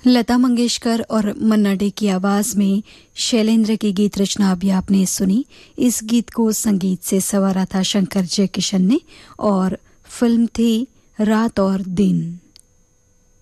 लता मंगेशकर और मन्ना डे की आवाज में शैलेंद्र की गीत रचना अभी आपने सुनी। इस गीत को संगीत से संवारा था शंकर जयकिशन ने और फिल्म थी रात और दिन।